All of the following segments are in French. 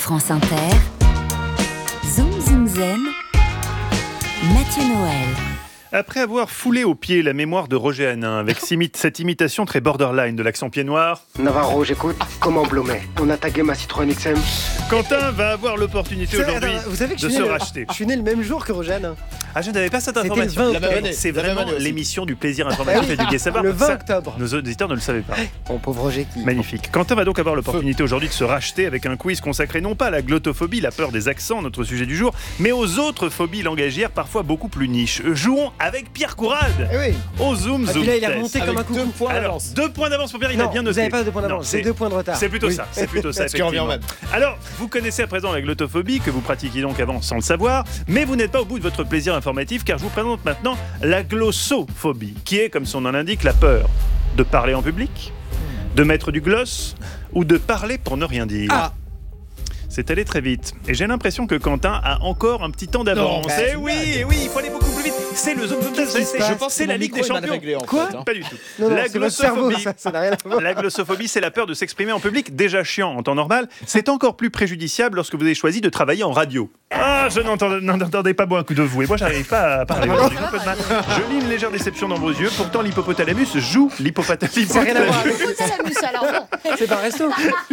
France Inter, Zoom Zoom Zen, Mathieu Noël. Après avoir foulé au pied la mémoire de Roger Hanin avec cette imitation très borderline de l'accent pied noir, Navarro, j'écoute. Comment Blomet? On a tagué ma Citroën XM. Quentin va avoir l'opportunité aujourd'hui de se racheter. Je suis né le même jour que Roger Hanin. Ah, je n'avais pas cette C'était information. le 20 octobre. C'est vraiment l'émission du plaisir informatif et du Gai Savoir. Le 20 Ça, octobre. nos auditeurs ne le savaient pas. Mon pauvre Roger qui... Magnifique. Quentin va donc avoir l'opportunité aujourd'hui de se racheter avec un quiz consacré non pas à la glottophobie, la peur des accents, notre sujet du jour, mais aux autres phobies langagières parfois beaucoup plus niches. Jouons avec Pierre Courade Eh oui. au Zoom Ah, Zoom puis là, il a Test. remonté comme un coucou. 2 points Alors, d'avance. 2 points d'avance pour Pierre, il a Non, bien vous noté. n'avez pas 2 points Non, d'avance, c'est 2 points de retard. C'est plutôt Oui. ça, c'est plutôt ça. Parce qu'il revient au effectivement. même. Alors, vous connaissez à présent la glottophobie que vous pratiquiez donc avant sans le savoir, mais vous n'êtes pas au bout de votre plaisir informatif car je vous présente maintenant la glossophobie, qui est, comme son nom l'indique, la peur de parler en public, de mettre du gloss ou de parler pour ne rien dire. Ah. C'est allé très vite. Et j'ai l'impression que Quentin a encore un petit temps d'avance. Non, Eh c'est oui, une blague. eh oui, il faut aller beaucoup plus vite. C'est le Zoom Zoom Test. Je pense C'est que la mon Ligue des micro est mal Champions. réglé, en Quoi fait, hein. Pas du tout. Non, La c'est votre cerveau, glossophobie. ça n'a rien à voir. La glossophobie, c'est la peur de s'exprimer en public, déjà chiant en temps normal. C'est encore plus préjudiciable lorsque vous avez choisi de travailler en radio. Ah, je n'entendais pas beaucoup de vous. Et moi, j'arrive pas à parler aujourd'hui. Un peu de mal. Je lis une légère déception dans vos yeux. Pourtant, l'hypopothalamus joue l'hypopothalamus. Ça n'a rien à voir avec... Salamus alors bon. C'est pas un resto.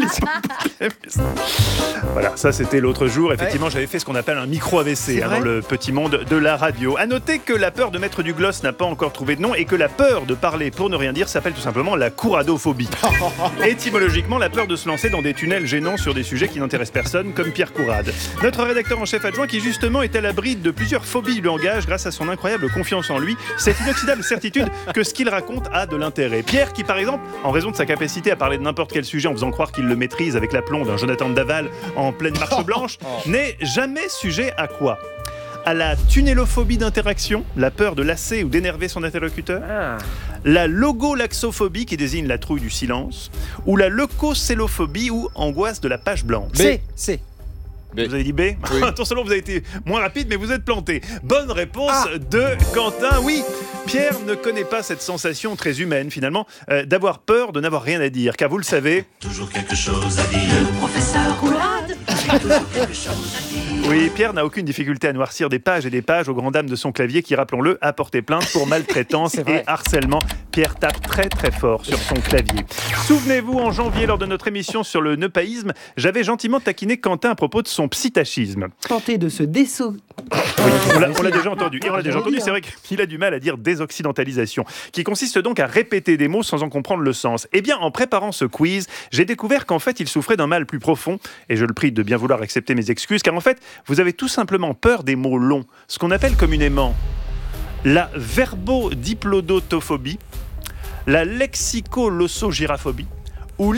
Voilà, ça c'était l'autre jour. Effectivement, j'avais fait ce qu'on appelle un micro-AVC dans vrai le petit monde de la radio. À noter que la peur de mettre du gloss n'a pas encore trouvé de nom et que la peur de parler pour ne rien dire s'appelle tout simplement la couradophobie. Étymologiquement, la peur de se lancer dans des tunnels gênants sur des sujets qui n'intéressent personne, comme Pierre Courade. Notre rédacteur en chef adjoint qui justement est à l'abri de plusieurs phobies du langage grâce à son incroyable confiance en lui, cette inoxydable certitude que ce qu'il raconte a de l'intérêt. Pierre qui par exemple, en raison de sa capacité à parler de n'importe quel sujet en faisant croire qu'il le maîtrise avec l'aplomb d'un Jonathan de Daval en pleine marche blanche, n'est jamais sujet à quoi ? À la tunnelophobie d'interaction, la peur de lasser ou d'énerver son interlocuteur, la logolaxophobie qui désigne la trouille du silence, ou la leucocélophobie ou angoisse de la page blanche. C'est. Vous avez dit B? Oui. Attention, vous avez été moins rapide, mais vous êtes planté. Bonne réponse de Quentin. Oui, Pierre ne connaît pas cette sensation très humaine, finalement, d'avoir peur de n'avoir rien à dire. Car vous le savez... Toujours quelque chose à dire. Le professeur Courade. Toujours quelque chose à dire. Oui, Pierre n'a aucune difficulté à noircir des pages et des pages aux grandes dames de son clavier qui, rappelons-le, a porté plainte pour maltraitance et harcèlement. Pierre tape très très fort sur son clavier. Souvenez-vous, en janvier, lors de notre émission sur le neupaïsme, j'avais gentiment taquiné Quentin à propos de son psittachisme. Tenter de se désso... Oui, on l'a déjà entendu. Et on l'a déjà entendu, c'est vrai qu'il a du mal à dire désoccidentalisation, qui consiste donc à répéter des mots sans en comprendre le sens. Eh bien, en préparant ce quiz, j'ai découvert qu'en fait, il souffrait d'un mal plus profond, et je le prie de bien vouloir accepter mes excuses, car en fait, vous avez tout simplement peur des mots longs, ce qu'on appelle communément la verbodiplodotophobie, la lexicolosogiraphobie, ou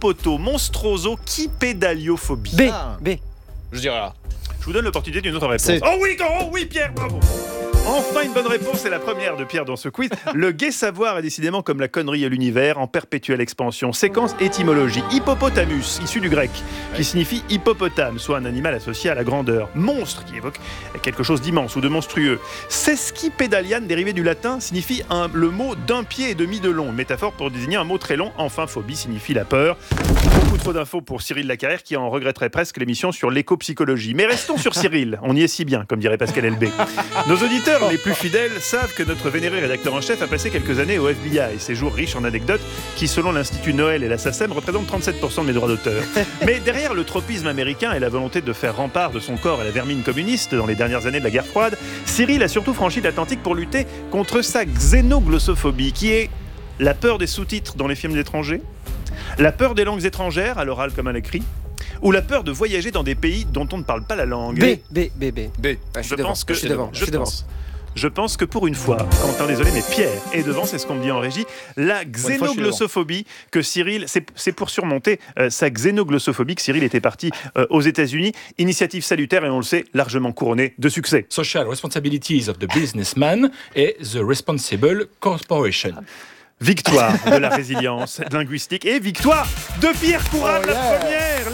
l'hippopoto-monstroso-quipédaliophobie. B. Je dirais là. Je vous donne l'opportunité d'une autre réponse. C'est- Oh oui, Pierre, bravo. Enfin, une bonne réponse, c'est la première de Pierre dans ce quiz. Le gai savoir est décidément comme la connerie à l'univers, en perpétuelle expansion. Séquence étymologie. Hippopotamus, issu du grec, qui signifie hippopotame, soit un animal associé à la grandeur. Monstre, qui évoque quelque chose d'immense ou de monstrueux. Sesquipédalian, dérivé du latin, signifie le mot d'un pied et demi de long. Une métaphore pour désigner un mot très long. Enfin, phobie signifie la peur. Beaucoup trop d'infos pour Cyril Lacarrière, qui en regretterait presque l'émission sur l'éco-psychologie. Mais restons sur Cyril. On y est si bien, comme dirait Pascal Elbé. Nos auditeurs les plus fidèles savent que notre vénéré rédacteur en chef a passé quelques années au FBI, séjour riche en anecdotes qui, selon l'Institut Noël et la SACEM, représentent 37% de mes droits d'auteur. Mais derrière le tropisme américain et la volonté de faire rempart de son corps à la vermine communiste dans les dernières années de la guerre froide, Cyril a surtout franchi l'Atlantique pour lutter contre sa xénoglossophobie, qui est la peur des sous-titres dans les films étrangers, la peur des langues étrangères, à l'oral comme à l'écrit, ou la peur de voyager dans des pays dont on ne parle pas la langue. B. B. Ouais, je pense que je suis devant. Je pense que pour une fois, Quentin, désolé, mais Pierre est devant, c'est ce qu'on me dit en régie, la xénoglossophobie que Cyril, c'est pour surmonter sa xénoglossophobie que Cyril était parti aux États-Unis. Initiative salutaire et on le sait, largement couronnée de succès. Social responsibilities of the businessman et the responsible corporation. Victoire de la résilience linguistique et victoire de Pierre Courade, la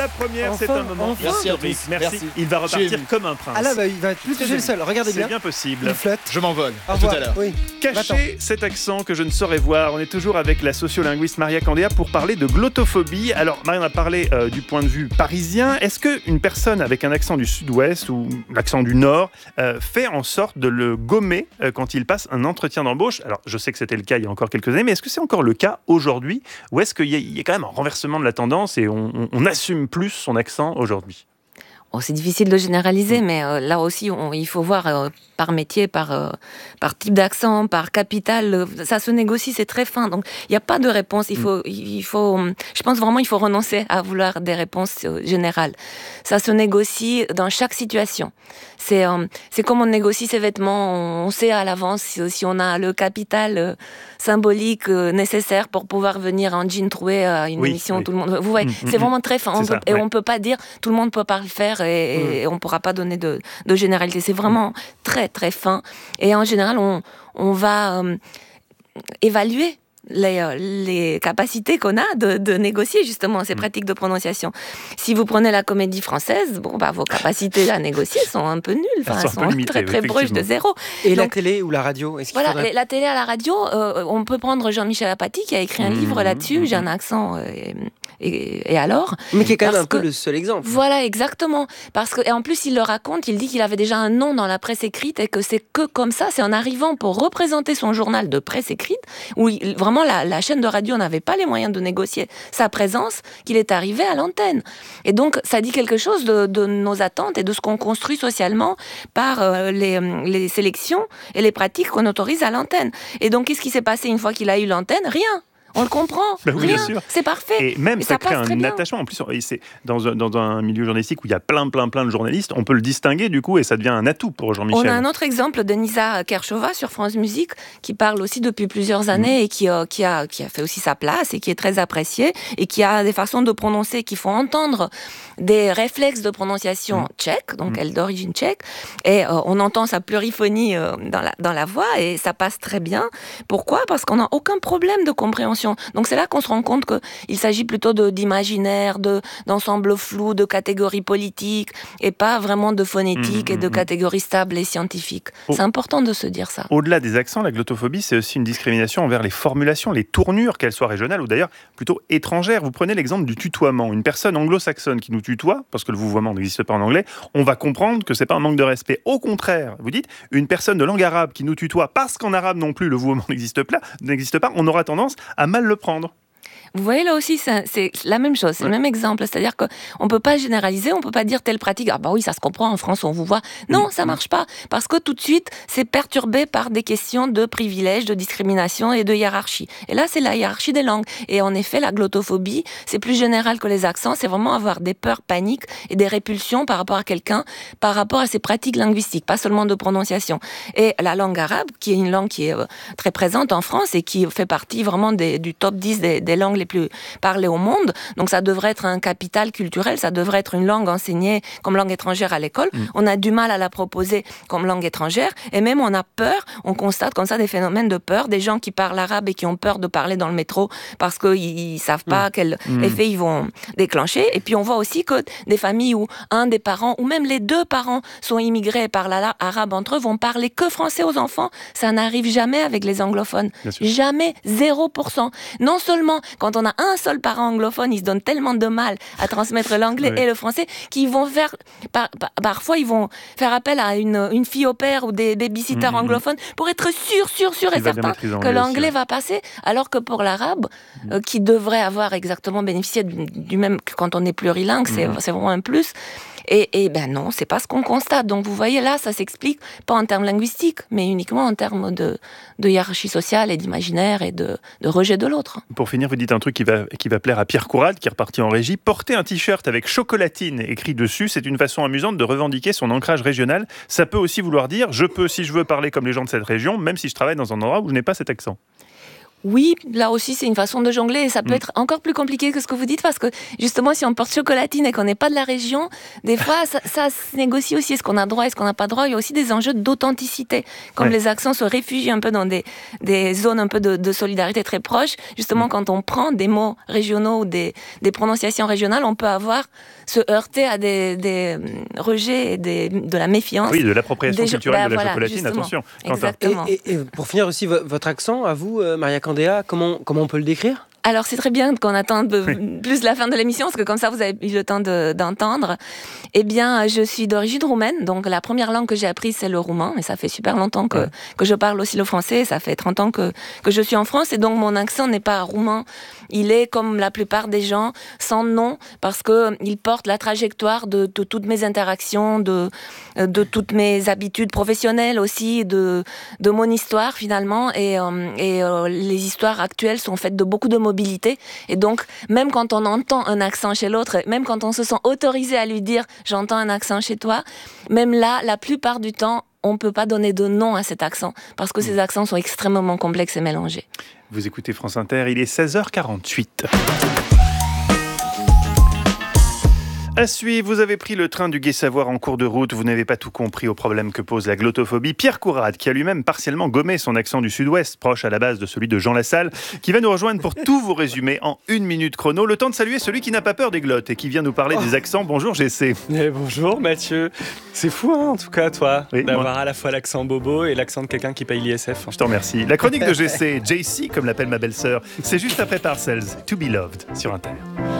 première, c'est un moment Merci à historique. tous. Merci. Il va repartir J'ai- comme un prince. Ah là, bah, il va plus toucher le sol. Regardez C'est bien. bien possible. Il flotte. Je m'envole. Au À tout revoir. à l'heure. Oui. Cachez cet accent que je ne saurais voir. On est toujours avec la sociolinguiste Maria Candéa pour parler de glottophobie. Alors, Maria, on a parlé du point de vue parisien. Est-ce qu'une personne avec un accent du sud-ouest ou l'accent du nord fait en sorte de le gommer quand il passe un entretien d'embauche? Alors, je sais que c'était le cas il y a encore quelques années, mais est-ce que c'est encore le cas aujourd'hui? Ou est-ce qu'il y a quand même un renversement de la tendance et on assume plus son accent aujourd'hui? Oh, c'est difficile de généraliser, mais là aussi, il faut voir par métier, par type d'accent, par capital. Ça se négocie, c'est très fin. Donc, il n'y a pas de réponse. Il faut, je pense vraiment, il faut renoncer à vouloir des réponses générales. Ça se négocie dans chaque situation. C'est comme on négocie ses vêtements. On sait à l'avance si on a le capital symbolique nécessaire pour pouvoir venir en jean troué à une émission. Oui. Tout le monde. Vous voyez, c'est vraiment très fin. On peut pas dire tout le monde peut pas le faire. Et on ne pourra pas donner de généralité. C'est vraiment très, très fin. Et en général, on va évaluer les capacités qu'on a de négocier justement ces pratiques de prononciation. Si vous prenez la comédie française, vos capacités à négocier sont un peu nulles. Elles sont très, très proches de zéro. Et donc, la télé ou la radio, est-ce qu'il faudrait... La télé à la radio, on peut prendre Jean-Michel Apathy qui a écrit un livre là-dessus. J'ai un accent... Et alors, mais qui est quand même un peu le seul exemple. Voilà, exactement. Et en plus, il le raconte, il dit qu'il avait déjà un nom dans la presse écrite et que c'est que comme ça, c'est en arrivant pour représenter son journal de presse écrite, où vraiment la chaîne de radio n'avait pas les moyens de négocier sa présence, qu'il est arrivé à l'antenne. Et donc, ça dit quelque chose de nos attentes et de ce qu'on construit socialement par les sélections et les pratiques qu'on autorise à l'antenne. Et donc, qu'est-ce qui s'est passé une fois qu'il a eu l'antenne? Rien. On le comprend, oui, rien, bien sûr. C'est parfait. Et même ça crée un bien. attachement. En plus, c'est dans un milieu journalistique où il y a plein de journalistes, on peut le distinguer du coup et ça devient un atout pour Jean-Michel. On a un autre exemple de Nisa Kershova sur France Musique qui parle aussi depuis plusieurs années et qui a fait aussi sa place et qui est très appréciée et qui a des façons de prononcer qui font entendre des réflexes de prononciation tchèque, donc elle est d'origine tchèque, et on entend sa pluriphonie dans la voix et ça passe très bien. Pourquoi? Parce qu'on n'a aucun problème de compréhension. Donc c'est là qu'on se rend compte qu'il s'agit plutôt d'imaginaire, d'ensemble flou, de catégories politiques et pas vraiment de phonétique et de catégories stables et scientifiques. C'est important de se dire ça. Au-delà des accents, la glottophobie, c'est aussi une discrimination envers les formulations, les tournures, qu'elles soient régionales ou d'ailleurs plutôt étrangères. Vous prenez l'exemple du tutoiement. Une personne anglo-saxonne qui nous tutoie, parce que le vouvoiement n'existe pas en anglais, on va comprendre que c'est pas un manque de respect. Au contraire, vous dites, une personne de langue arabe qui nous tutoie parce qu'en arabe non plus le vouvoiement n'existe pas, on aura tendance à mal le prendre. Vous voyez, là aussi, c'est la même chose, c'est le même exemple. C'est-à-dire qu'on ne peut pas généraliser, on ne peut pas dire telle pratique, ah bah oui, ça se comprend, en France, on vous voit. Non, ça ne marche pas. Parce que tout de suite, c'est perturbé par des questions de privilèges, de discrimination et de hiérarchie. Et là, c'est la hiérarchie des langues. Et en effet, la glottophobie, c'est plus général que les accents, c'est vraiment avoir des peurs, paniques et des répulsions par rapport à quelqu'un, par rapport à ses pratiques linguistiques, pas seulement de prononciation. Et la langue arabe, qui est une langue qui est très présente en France et qui fait partie vraiment du top 10 des langues les plus parlées au monde. Donc ça devrait être un capital culturel, ça devrait être une langue enseignée comme langue étrangère à l'école. On a du mal à la proposer comme langue étrangère et même on a peur, on constate comme ça des phénomènes de peur, des gens qui parlent arabe et qui ont peur de parler dans le métro parce qu'ils ne savent pas quel effet ils vont déclencher. Et puis on voit aussi que des familles où un des parents ou même les deux parents sont immigrés et parlent arabe entre eux vont parler que français aux enfants. Ça n'arrive jamais avec les anglophones. Jamais, 0%. Non seulement quand on a un seul parent anglophone, ils se donnent tellement de mal à transmettre l'anglais et le français qu'ils vont faire, parfois ils vont faire appel à une fille au père ou des babysitters anglophones pour être sûr et certain que l'anglais va passer, alors que pour l'arabe, qui devrait avoir exactement bénéficié du même quand on est plurilingue, c'est vraiment un plus. Et ben non, c'est pas ce qu'on constate. Donc vous voyez là, ça s'explique pas en termes linguistiques, mais uniquement en termes de hiérarchie sociale et d'imaginaire et de rejet de l'autre. Pour finir, vous dites un truc qui va plaire à Pierre Courade, qui est reparti en régie. Porter un t-shirt avec chocolatine écrit dessus, c'est une façon amusante de revendiquer son ancrage régional. Ça peut aussi vouloir dire, je peux, si je veux, parler comme les gens de cette région, même si je travaille dans un endroit où je n'ai pas cet accent. Oui, là aussi c'est une façon de jongler et ça peut être encore plus compliqué que ce que vous dites parce que justement si on porte chocolatine et qu'on n'est pas de la région, des fois ça se négocie aussi, est-ce qu'on a droit, est-ce qu'on n'a pas droit, il y a aussi des enjeux d'authenticité, comme les accents se réfugient un peu dans des zones un peu de solidarité très proches, justement quand on prend des mots régionaux ou des prononciations régionales, on peut se heurter à des rejets et de la méfiance. Oui, de l'appropriation culturelle de la chocolatine, justement. attention. Exactement. Et pour finir aussi, votre accent, à vous, Maria Candéa, comment on peut le décrire ? Alors c'est très bien qu'on attende plus la fin de l'émission, parce que comme ça vous avez eu le temps d'entendre. Eh bien, je suis d'origine roumaine, donc la première langue que j'ai apprise c'est le roumain, et ça fait super longtemps que je parle aussi le français, ça fait 30 ans que je suis en France, et donc mon accent n'est pas roumain, il est comme la plupart des gens, sans nom, parce qu'il porte la trajectoire de toutes mes interactions, de toutes mes habitudes professionnelles aussi, de mon histoire finalement, et les histoires actuelles sont faites de beaucoup de mobilité, et donc même quand on entend un accent chez l'autre, même quand on se sent autorisé à lui dire « j'entends un accent chez toi », même là, la plupart du temps, on ne peut pas donner de nom à cet accent, parce que ces accents sont extrêmement complexes et mélangés. Vous écoutez France Inter, il est 16h48. À suivre, vous avez pris le train du Gai Savoir en cours de route, vous n'avez pas tout compris au problème que pose la glottophobie. Pierre Courade, qui a lui-même partiellement gommé son accent du sud-ouest, proche à la base de celui de Jean Lassalle, qui va nous rejoindre pour tout vous résumer en 1 minute chrono. Le temps de saluer celui qui n'a pas peur des glottes et qui vient nous parler des accents. Bonjour GC. Bonjour Mathieu. C'est fou en tout cas toi, d'avoir à la fois l'accent bobo et l'accent de quelqu'un qui paye l'ISF. Je te remercie. La chronique de GC, JC comme l'appelle ma belle-sœur, c'est juste après Parcells, To Be Loved sur Inter.